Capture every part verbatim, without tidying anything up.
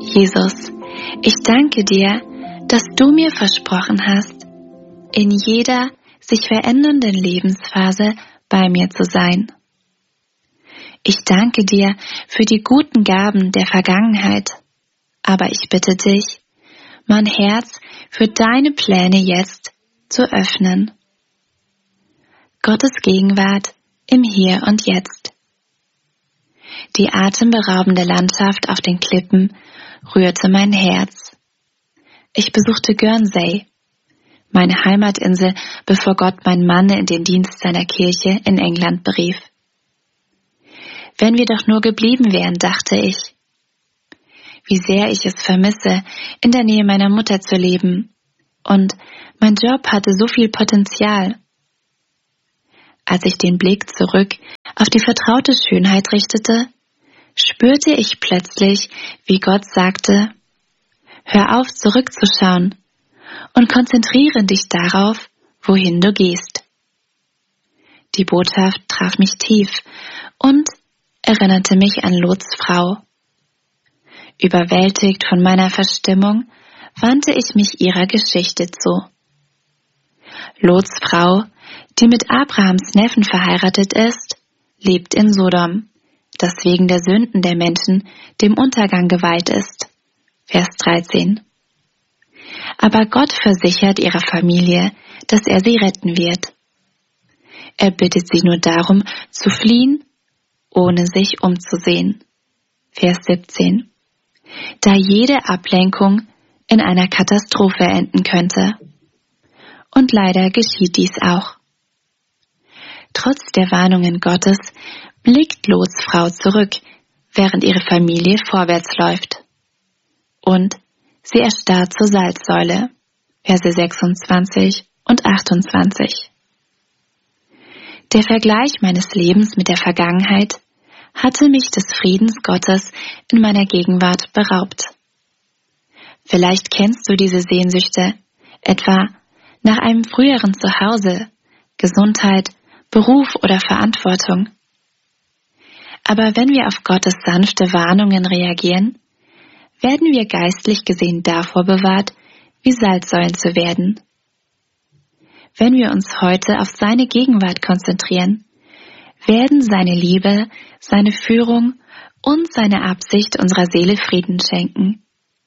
Jesus, ich danke dir, dass du mir versprochen hast, in jeder sich verändernden Lebensphase bei mir zu sein. Ich danke dir für die guten Gaben der Vergangenheit, aber ich bitte dich, mein Herz für deine Pläne jetzt zu öffnen. Gottes Gegenwart im Hier und Jetzt. Die atemberaubende Landschaft auf den Klippen rührte mein Herz. Ich besuchte Guernsey, meine Heimatinsel, bevor Gott meinen Mann in den Dienst seiner Kirche in England berief. Wenn wir doch nur geblieben wären, dachte ich. Wie sehr ich es vermisse, in der Nähe meiner Mutter zu leben. Und mein Job hatte so viel Potenzial. Als ich den Blick zurück auf die vertraute Schönheit richtete, spürte ich plötzlich, wie Gott sagte: Hör auf, zurückzuschauen und konzentriere dich darauf, wohin du gehst. Die Botschaft traf mich tief und erinnerte mich an Lots Frau. Überwältigt von meiner Verstimmung, wandte ich mich ihrer Geschichte zu. Lots Frau, die mit Abrahams Neffen verheiratet ist, lebt in Sodom, das wegen der Sünden der Menschen dem Untergang geweiht ist. Vers dreizehn. Aber Gott versichert ihrer Familie, dass er sie retten wird. Er bittet sie nur darum, zu fliehen, ohne sich umzusehen. Vers siebzehn. Da jede Ablenkung in einer Katastrophe enden könnte. Und leider geschieht dies auch. Trotz der Warnungen Gottes blickt Lots Frau zurück, während ihre Familie vorwärts läuft. Und sie erstarrt zur Salzsäule. Verse sechsundzwanzig und achtundzwanzig. Der Vergleich meines Lebens mit der Vergangenheit hatte mich des Friedens Gottes in meiner Gegenwart beraubt. Vielleicht kennst du diese Sehnsüchte, etwa nach einem früheren Zuhause, Gesundheit, Beruf oder Verantwortung. Aber wenn wir auf Gottes sanfte Warnungen reagieren, werden wir geistlich gesehen davor bewahrt, wie Salzsäulen zu werden. Wenn wir uns heute auf seine Gegenwart konzentrieren, werden seine Liebe, seine Führung und seine Absicht unserer Seele Frieden schenken.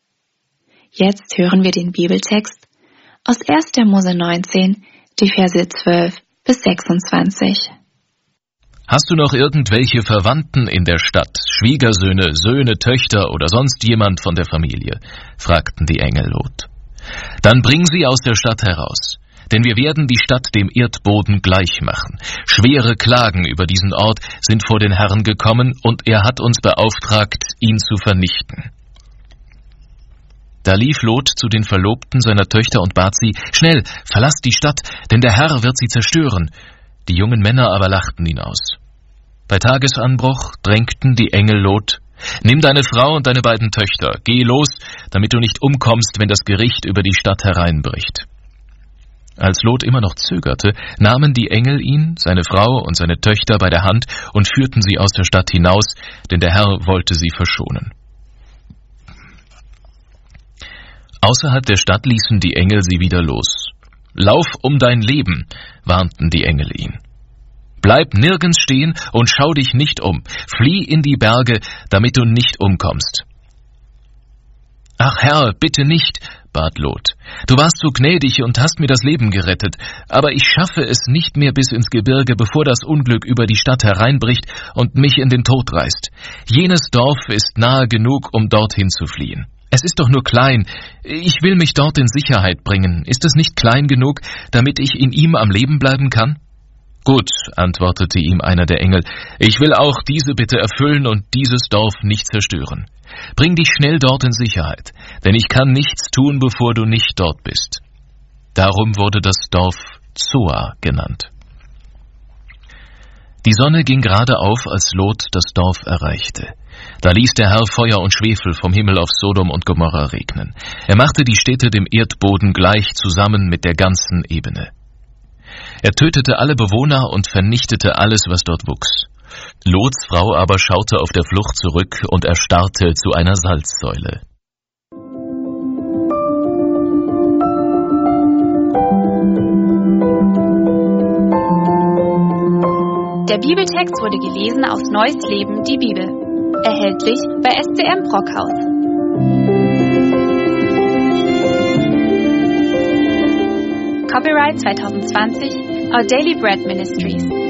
Jetzt hören wir den Bibeltext aus erster Mose neunzehn, die Verse zwölf bis sechsundzwanzig. Hast du noch irgendwelche Verwandten in der Stadt, Schwiegersöhne, Söhne, Töchter oder sonst jemand von der Familie? Fragten die Engel Lot. Dann bring sie aus der Stadt heraus, denn wir werden die Stadt dem Erdboden gleich machen. Schwere Klagen über diesen Ort sind vor den Herrn gekommen, und er hat uns beauftragt, ihn zu vernichten. Da lief Lot zu den Verlobten seiner Töchter und bat sie: Schnell, verlasst die Stadt, denn der Herr wird sie zerstören. Die jungen Männer aber lachten ihn aus. Bei Tagesanbruch drängten die Engel Lot: Nimm deine Frau und deine beiden Töchter, geh los, damit du nicht umkommst, wenn das Gericht über die Stadt hereinbricht. Als Lot immer noch zögerte, nahmen die Engel ihn, seine Frau und seine Töchter bei der Hand und führten sie aus der Stadt hinaus, denn der Herr wollte sie verschonen. Außerhalb der Stadt ließen die Engel sie wieder los. »Lauf um dein Leben«, warnten die Engel ihn. »Bleib nirgends stehen und schau dich nicht um. Flieh in die Berge, damit du nicht umkommst.« »Ach Herr, bitte nicht«, bat Lot. »Du warst so gnädig und hast mir das Leben gerettet, aber ich schaffe es nicht mehr bis ins Gebirge, bevor das Unglück über die Stadt hereinbricht und mich in den Tod reißt. Jenes Dorf ist nahe genug, um dorthin zu fliehen. Es ist doch nur klein. Ich will mich dort in Sicherheit bringen. Ist es nicht klein genug, damit ich in ihm am Leben bleiben kann?« »Gut«, antwortete ihm einer der Engel, »ich will auch diese Bitte erfüllen und dieses Dorf nicht zerstören. Bring dich schnell dort in Sicherheit, denn ich kann nichts tun, bevor du nicht dort bist.« Darum wurde das Dorf Zoar genannt. Die Sonne ging gerade auf, als Lot das Dorf erreichte. Da ließ der Herr Feuer und Schwefel vom Himmel auf Sodom und Gomorra regnen. Er machte die Städte dem Erdboden gleich, zusammen mit der ganzen Ebene. Er tötete alle Bewohner und vernichtete alles, was dort wuchs. Lots Frau aber schaute auf der Flucht zurück und erstarrte zu einer Salzsäule. Bibeltext wurde gelesen aus Neues Leben, die Bibel. Erhältlich bei S C M Brockhaus. Copyright zwanzig zwanzig, Our Daily Bread Ministries.